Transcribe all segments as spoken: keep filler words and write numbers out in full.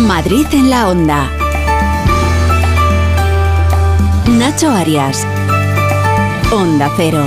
Madrid en la Onda. Nacho Arias. Onda Cero.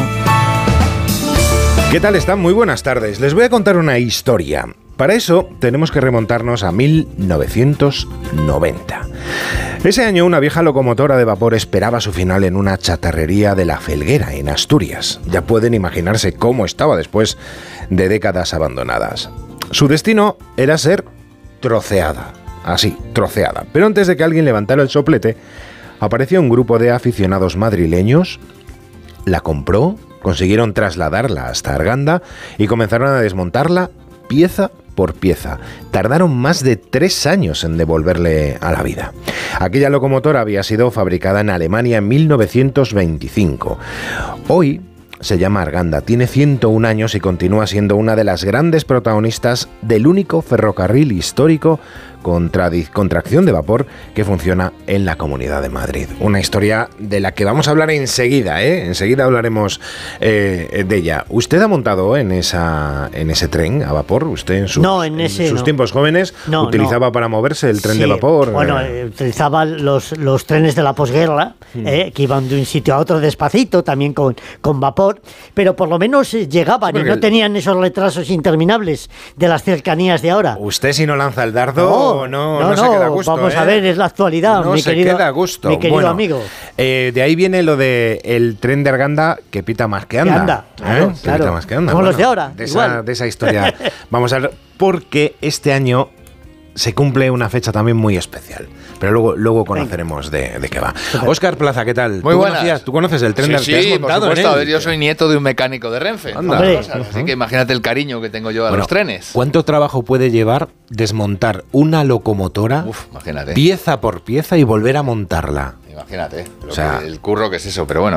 ¿Qué tal están? Muy buenas tardes. Les voy a contar una historia. Para eso tenemos que remontarnos a mil novecientos noventa. Ese año una vieja locomotora de vapor esperaba su final en una chatarrería de La Felguera, en Asturias. Ya pueden imaginarse cómo estaba después de décadas abandonadas. Su destino era ser troceada. Así, troceada. Pero antes de que alguien levantara el soplete, apareció un grupo de aficionados madrileños, la compró, consiguieron trasladarla hasta Arganda y comenzaron a desmontarla pieza por pieza. Tardaron más de tres años en devolverle a la vida. Aquella locomotora había sido fabricada en Alemania en mil novecientos veinticinco. Hoy se llama Arganda, tiene ciento un años y continúa siendo una de las grandes protagonistas del único ferrocarril histórico con, tradi- con tracción de vapor que funciona en la Comunidad de Madrid. Una historia de la que vamos a hablar enseguida, ¿eh? Enseguida hablaremos eh, de ella. ¿Usted ha montado en esa en ese tren a vapor? ¿Usted en sus, no, en ese, en sus no. tiempos jóvenes no, utilizaba no. para moverse el tren sí, de vapor? Bueno, eh, utilizaba los, los trenes de la posguerra, mm. eh, que iban de un sitio a otro despacito, también con, con vapor, pero por lo menos eh, llegaban sí, y no el... tenían esos retrasos interminables de las cercanías de ahora. Usted si no lanza el dardo, no, no, no, no se queda a gusto. Vamos ¿eh? a ver, es la actualidad, no mi se querido, queda a gusto. Mi querido bueno, amigo. Eh, de ahí viene lo de el tren de Arganda que pita más que anda. Que anda, claro, ¿eh? claro. Que pita más que anda. Como bueno, los de ahora, de igual. esa, de esa historia vamos a ver, porque este año se cumple una fecha también muy especial. Pero luego, luego conoceremos de, de qué va. Óscar Plaza, ¿qué tal? Muy ¿Tú buenas. Conocías, ¿Tú conoces el tren sí, de sí, Arganda? Sí, por supuesto. A ver, yo soy nieto de un mecánico de Renfe. Anda. Cosas, Uh-huh. Así que imagínate el cariño que tengo yo a bueno, los trenes. ¿Cuánto trabajo puede llevar desmontar una locomotora Uf, imagínate. pieza por pieza y volver a montarla? Imagínate. O sea, el curro que es eso, pero bueno.